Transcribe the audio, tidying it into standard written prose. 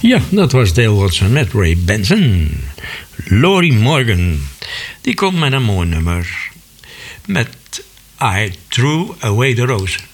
Ja, dat was Dale Watson met Ray Benson. Lori Morgan, die komt met een mooi nummer. Met I Threw Away the Rose.